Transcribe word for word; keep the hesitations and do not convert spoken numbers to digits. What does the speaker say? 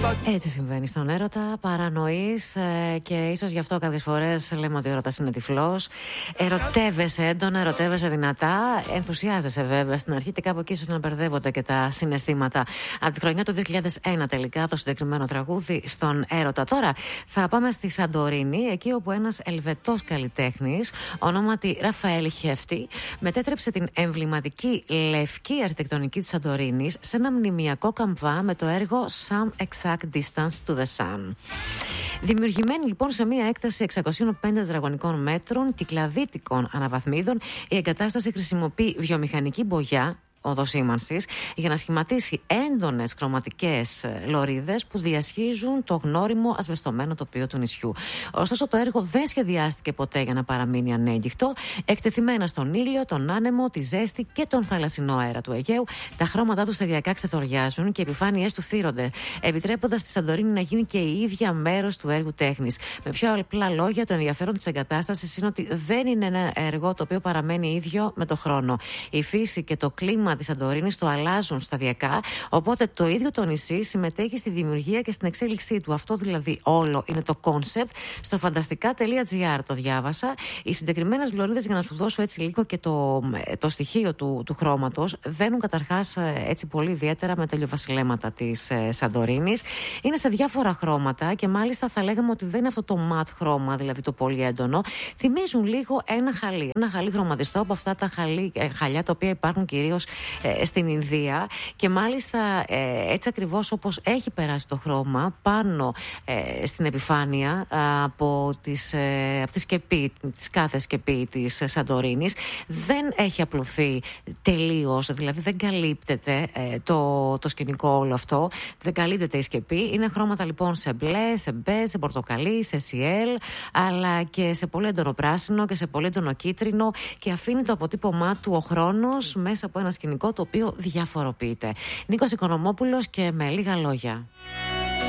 Έτσι συμβαίνει στον έρωτα, παρανοείς ε, και ίσως γι' αυτό κάποιες φορές λέμε ότι ο έρωτας είναι τυφλός. Ερωτεύεσαι έντονα, ερωτεύεσαι δυνατά, ενθουσιάζεσαι βέβαια στην αρχή και κάπου εκεί ίσως να μπερδεύονται και τα συναισθήματα. Από τη χρονιά του δύο χιλιάδες ένα τελικά το συγκεκριμένο τραγούδι στον έρωτα. Τώρα θα πάμε στη Σαντορίνη, εκεί όπου ένας Ελβετός καλλιτέχνης, ονόματι Ραφαέλ Χέφτη, μετέτρεψε την εμβληματική λευκή αρχιτεκτονική της Σαντορίνης σε ένα μνημιακό καμβά με το έργο Some Exact Distance to the Sun. Δημιουργημένη λοιπόν σε μια έκταση εξακόσια πέντε τετραγωνικών μέτρων κυκλαδίτικων αναβαθμίδων, η εγκατάσταση χρησιμοποιεί βιομηχανική μπογιά οδοσήμανσης για να σχηματίσει έντονες χρωματικές λωρίδες που διασχίζουν το γνώριμο ασβεστωμένο τοπίο του νησιού. Ωστόσο, το έργο δεν σχεδιάστηκε ποτέ για να παραμείνει ανέγκυχτο. Εκτεθειμένα στον ήλιο, τον άνεμο, τη ζέστη και τον θαλασσινό αέρα του Αιγαίου, τα χρώματά του σταδιακά ξεθοριάζουν και οι επιφάνειές του θύρονται, επιτρέποντας τη Σαντορίνη να γίνει και η ίδια μέρος του έργου τέχνης. Με πιο απλά λόγια, το ενδιαφέρον της εγκατάστασης είναι ότι δεν είναι ένα έργο το οποίο παραμένει ίδιο με το χρόνο. Η φύση και το κλίμα της Σαντορίνης το αλλάζουν σταδιακά, οπότε το ίδιο το νησί συμμετέχει στη δημιουργία και στην εξέλιξή του. Αυτό δηλαδή όλο είναι το concept. Στο φανταστικά τελεία τζι άρ το διάβασα. Οι συγκεκριμένες λωρίδες, για να σου δώσω έτσι λίγο και το, το στοιχείο του, του χρώματος, δένουν καταρχάς έτσι πολύ ιδιαίτερα με τα ηλιοβασιλέματα της ε, Σαντορίνης. Είναι σε διάφορα χρώματα και μάλιστα θα λέγαμε ότι δεν είναι αυτό το ματ χρώμα, δηλαδή το πολύ έντονο. Θυμίζουν λίγο ένα χαλί. Ένα χαλί χρωματιστό από αυτά τα χαλί, ε, χαλιά τα οποία υπάρχουν κυρίως ε, στην Ινδία, και μάλιστα ε, έτσι ακριβώς όπως έχει περάσει το χρώμα πάνω ε, στην επιφάνεια από, τις, ε, από τη σκεπή, της κάθε σκεπή της Σαντορίνης, δεν έχει απλωθεί τελείως, δηλαδή δεν καλύπτεται ε, το, το σκηνικό όλο αυτό, δεν καλύπτεται η σκεπή. Είναι χρώματα λοιπόν σε μπλε, σε μπε, σε πορτοκαλί, σε σιέλ, αλλά και σε πολύ έντονο πράσινο και σε πολύ έντονο κίτρινο, και αφήνει το αποτύπωμά του ο χρόνος μέσα από ένα σκηνικό το οποίο διαφοροποιείται. Νίκος Οικονομόπουλος και με λίγα λόγια.